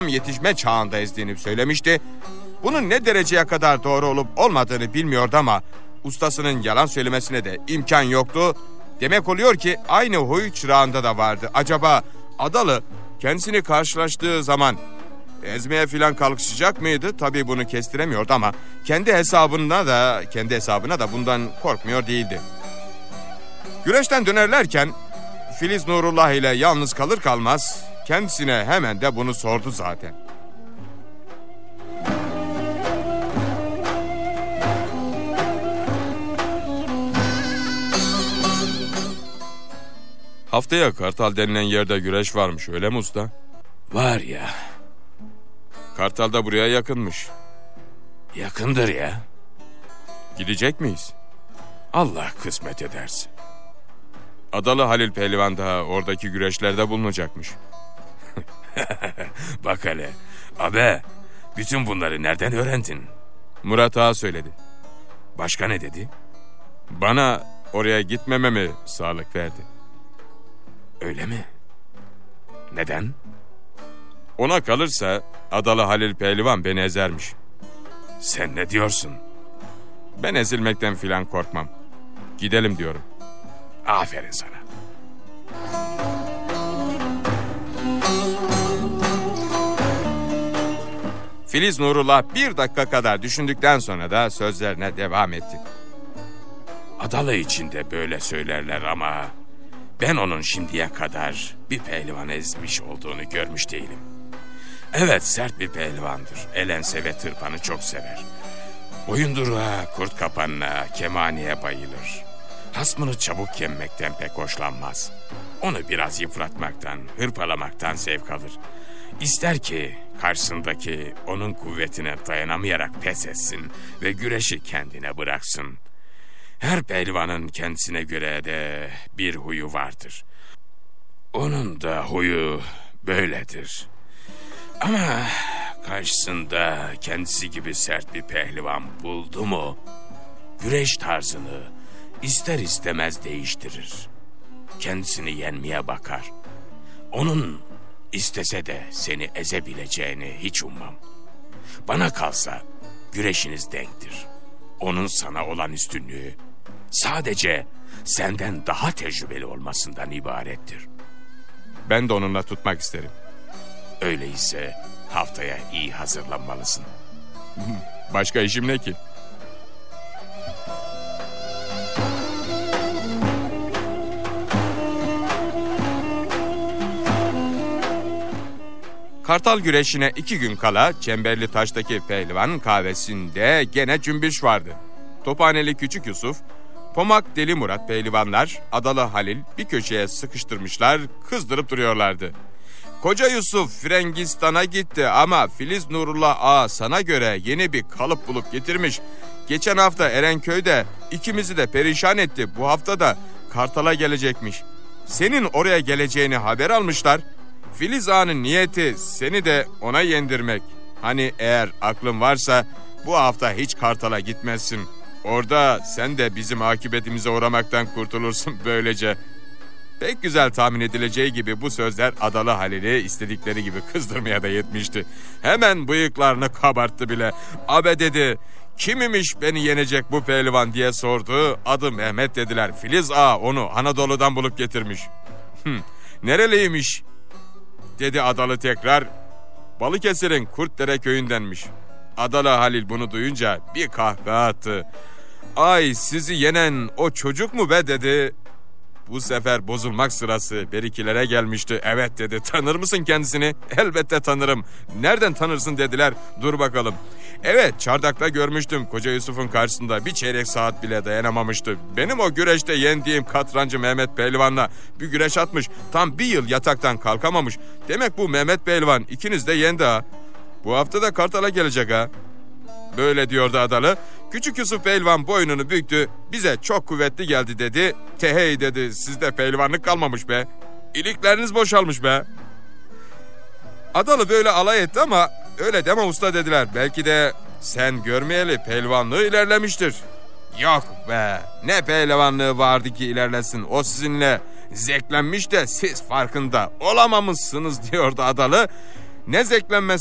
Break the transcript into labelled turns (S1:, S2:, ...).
S1: yetişme çağında ezdiğini söylemişti. Bunun ne dereceye kadar doğru olup olmadığını bilmiyordu ama ustasının yalan söylemesine de imkan yoktu. Demek oluyor ki aynı huy çırağında da vardı. Acaba Adalı kendisini karşılaştığı zaman ezmeye filan kalkışacak mıydı? Tabii bunu kestiremiyordu ama kendi hesabına da bundan korkmuyor değildi. Güreşten dönerlerken Filiz Nurullah ile yalnız kalır kalmaz kendisine hemen de bunu sordu zaten. Haftaya Kartal denilen yerde güreş varmış, öyle mi usta?
S2: Var ya.
S1: Kartal da buraya yakınmış.
S2: Yakındır ya.
S1: Gidecek miyiz?
S2: Allah kısmet ederse.
S1: Adalı Halil Pehlivan da oradaki güreşlerde bulunacakmış.
S2: Bak hele. Abi, bütün bunları nereden öğrendin?
S1: Murat Ağa söyledi.
S2: Başka ne dedi?
S1: Bana oraya gitmememi sağlık verdi.
S2: Öyle mi? Neden?
S1: Ona kalırsa Adalı Halil Pehlivan beni ezermiş.
S2: Sen ne diyorsun?
S1: Ben ezilmekten filan korkmam. Gidelim diyorum.
S2: Aferin sana.
S1: Filiz Nurullah bir dakika kadar düşündükten sonra da sözlerine devam etti.
S2: Adalı içinde böyle söylerler ama ben onun şimdiye kadar bir pehlivan ezmiş olduğunu görmüş değilim. Evet, sert bir pehlivandır. Elense ve tırpanı çok sever. Boyunduruğa, kurt kapanına, kemaniye bayılır. Hasmını çabuk yenmekten pek hoşlanmaz. Onu biraz yıpratmaktan, hırpalamaktan zevk alır. İster ki karşısındaki onun kuvvetine dayanamayarak pes etsin ve güreşi kendine bıraksın. Her pehlivanın kendisine göre de bir huyu vardır. Onun da huyu böyledir. Ama karşısında kendisi gibi sert bir pehlivan buldu mu, güreş tarzını ister istemez değiştirir. Kendisini yenmeye bakar. Onun istese de seni ezebileceğini hiç ummam. Bana kalsa güreşiniz denktir. Onun sana olan üstünlüğü sadece senden daha tecrübeli olmasından ibarettir.
S1: Ben de onunla tutmak isterim.
S2: Öyleyse haftaya iyi hazırlanmalısın.
S1: Başka işim ne ki? Kartal güreşine 2 gün kala Çemberli Taş'taki pehlivan kahvesinde gene cümbüş vardı. Tophaneli Küçük Yusuf, Pomak Deli Murat pehlivanlar Adalı Halil bir köşeye sıkıştırmışlar, kızdırıp duruyorlardı. Koca Yusuf Frengistan'a gitti ama Filiz Nurullah Ağa sana göre yeni bir kalıp bulup getirmiş. Geçen hafta Erenköy'de ikimizi de perişan etti. Bu hafta da Kartal'a gelecekmiş. Senin oraya geleceğini haber almışlar. Filiz Ağa'nın niyeti seni de ona yendirmek. Hani eğer aklın varsa bu hafta hiç Kartal'a gitmezsin. Orada sen de bizim akıbetimize uğramaktan kurtulursun böylece. Pek güzel tahmin edileceği gibi bu sözler Adalı Halil'i istedikleri gibi kızdırmaya da yetmişti. Hemen bıyıklarını kabarttı bile. Abe dedi, kim imiş beni yenecek bu pehlivan diye sordu. Adı Mehmet dediler. Filiz Ağa onu Anadolu'dan bulup getirmiş. Nereliymiş? Dedi Adalı tekrar. Balıkesir'in Kurtdere köyündenmiş. Adalı Halil bunu duyunca bir kahkaha attı. Ay sizi yenen o çocuk mu be dedi. Bu sefer bozulmak sırası berikilere gelmişti. Evet dedi, tanır mısın kendisini? Elbette tanırım. Nereden tanırsın dediler. Dur bakalım. Evet, çardakta görmüştüm Koca Yusuf'un karşısında bir çeyrek saat bile dayanamamıştı. Benim o güreşte yendiğim katrancı Mehmet Pehlivan'la bir güreş atmış. Tam 1 yıl yataktan kalkamamış. Demek bu Mehmet Pehlivan ikiniz de yendi ha. Bu hafta da Kartal'a gelecek ha. Böyle diyordu Adalı. Küçük Yusuf pehlivan boynunu büktü. Bize çok kuvvetli geldi dedi. Tehey dedi, sizde pehlivanlık kalmamış be. İlikleriniz boşalmış be. Adalı böyle alay etti ama öyle deme usta dediler. Belki de sen görmeyeli pehlivanlığı ilerlemiştir. Yok be, ne pehlivanlığı vardı ki ilerlesin. O sizinle zevklenmiş de siz farkında olamamışsınız diyordu Adalı. Ne zevklenmesi